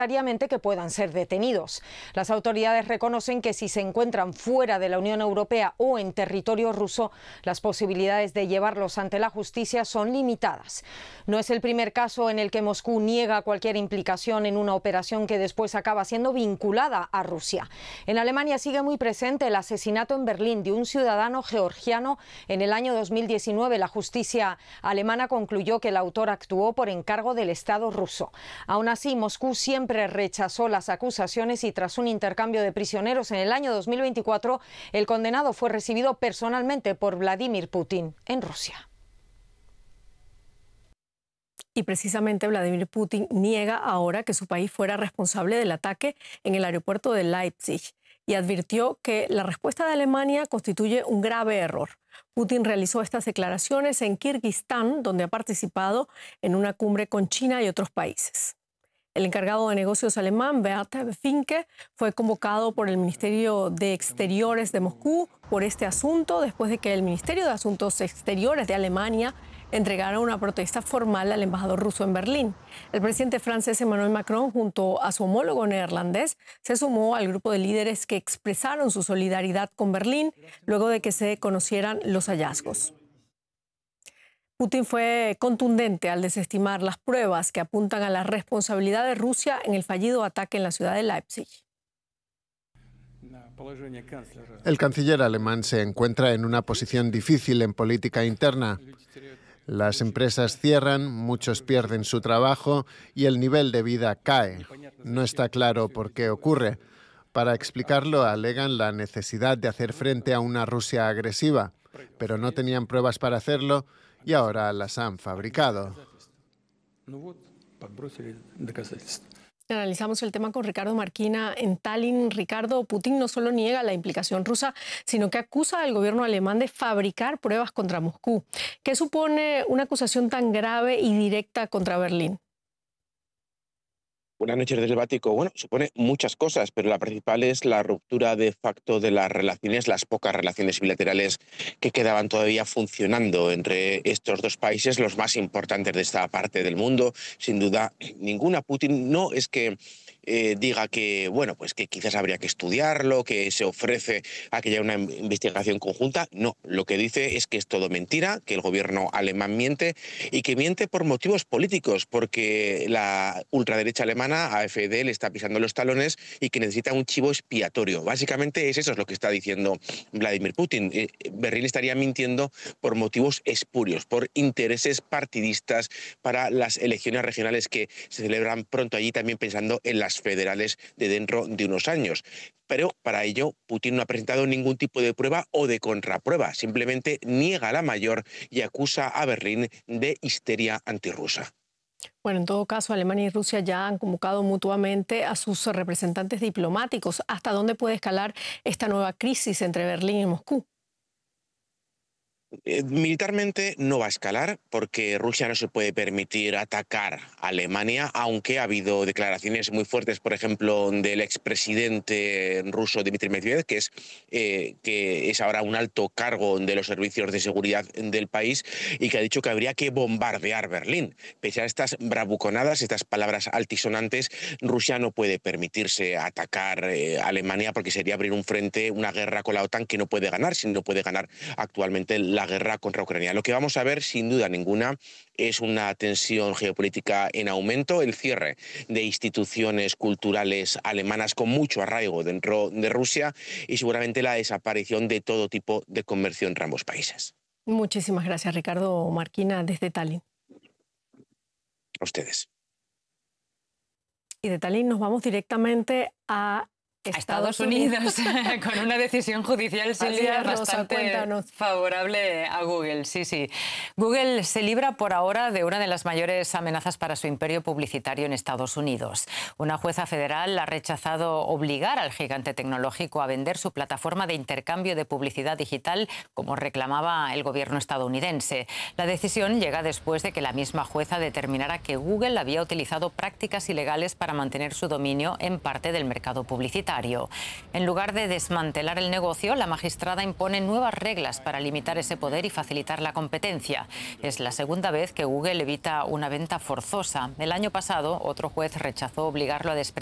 que puedan ser detenidos. Las autoridades reconocen que si se encuentran fuera de la Unión Europea o en territorio ruso, las posibilidades de llevarlos ante la justicia son limitadas. No es el primer caso en el que Moscú niega cualquier implicación en una operación que después acaba siendo vinculada a Rusia. En Alemania sigue muy presente el asesinato en Berlín de un ciudadano georgiano en el año 2019. La justicia alemana concluyó que el autor actuó por encargo del Estado ruso. Aún así, Moscú siempre rechazó las acusaciones y tras un intercambio de prisioneros en el año 2024, el condenado fue recibido personalmente por Vladimir Putin en Rusia. Y precisamente Vladimir Putin niega ahora que su país fuera responsable del ataque en el aeropuerto de Leipzig y advirtió que la respuesta de Alemania constituye un grave error. Putin realizó estas declaraciones en Kirguistán, donde ha participado en una cumbre con China y otros países. El encargado de negocios alemán, Bert Finke, fue convocado por el Ministerio de Exteriores de Moscú por este asunto, después de que el Ministerio de Asuntos Exteriores de Alemania entregara una protesta formal al embajador ruso en Berlín. El presidente francés Emmanuel Macron, junto a su homólogo neerlandés, se sumó al grupo de líderes que expresaron su solidaridad con Berlín luego de que se conocieran los hallazgos. Putin fue contundente al desestimar las pruebas que apuntan a la responsabilidad de Rusia en el fallido ataque en la ciudad de Leipzig. El canciller alemán se encuentra en una posición difícil en política interna. Las empresas cierran, muchos pierden su trabajo y el nivel de vida cae. No está claro por qué ocurre. Para explicarlo, alegan la necesidad de hacer frente a una Rusia agresiva, pero no tenían pruebas para hacerlo y ahora las han fabricado. Analizamos el tema con Ricardo Marquina en Tallinn. Ricardo, Putin no solo niega la implicación rusa, sino que acusa al gobierno alemán de fabricar pruebas contra Moscú. ¿Qué supone una acusación tan grave y directa contra Berlín? Buenas noches desde el Báltico. Bueno, supone muchas cosas, pero la principal es la ruptura de facto de las relaciones, las pocas relaciones bilaterales que quedaban todavía funcionando entre estos dos países, los más importantes de esta parte del mundo. Sin duda ninguna. Putin no es que diga que, bueno, pues que quizás habría que estudiarlo, que se ofrece a que haya una investigación conjunta. No, lo que dice es que es todo mentira, que el gobierno alemán miente y que miente por motivos políticos, porque la ultraderecha alemana, AfD, le está pisando los talones y que necesita un chivo expiatorio. Básicamente eso es lo que está diciendo Vladimir Putin. Berlín estaría mintiendo por motivos espurios, por intereses partidistas para las elecciones regionales que se celebran pronto allí, también pensando en las federales de dentro de unos años. Pero para ello Putin no ha presentado ningún tipo de prueba o de contraprueba, simplemente niega la mayor y acusa a Berlín de histeria antirrusa. Bueno, en todo caso, Alemania y Rusia ya han convocado mutuamente a sus representantes diplomáticos. ¿Hasta dónde puede escalar esta nueva crisis entre Berlín y Moscú? Militarmente no va a escalar porque Rusia no se puede permitir atacar a Alemania, aunque ha habido declaraciones muy fuertes, por ejemplo, del expresidente ruso Dmitry Medvedev, que es ahora un alto cargo de los servicios de seguridad del país y que ha dicho que habría que bombardear Berlín. Pese a estas bravuconadas, estas palabras altisonantes, Rusia no puede permitirse atacar a Alemania porque sería abrir un frente, una guerra con la OTAN que no puede ganar, si no puede ganar actualmente la guerra contra Ucrania. Lo que vamos a ver, sin duda ninguna, es una tensión geopolítica en aumento, el cierre de instituciones culturales alemanas con mucho arraigo dentro de Rusia y seguramente la desaparición de todo tipo de comercio entre ambos países. Muchísimas gracias, Ricardo Marquina, desde Tallinn. A ustedes. Y de Tallinn nos vamos directamente a Estados Unidos con una decisión judicial, Silvia, bastante favorable a Google. Sí, sí. Google se libra por ahora de una de las mayores amenazas para su imperio publicitario en Estados Unidos. Una jueza federal ha rechazado obligar al gigante tecnológico a vender su plataforma de intercambio de publicidad digital, como reclamaba el gobierno estadounidense. La decisión llega después de que la misma jueza determinara que Google había utilizado prácticas ilegales para mantener su dominio en parte del mercado publicitario. publicitario. En lugar de desmantelar el negocio, la magistrada impone nuevas reglas para limitar ese poder y facilitar la competencia. Es la segunda vez que Google evita una venta forzosa. El año pasado, otro juez rechazó obligarlo a despreciar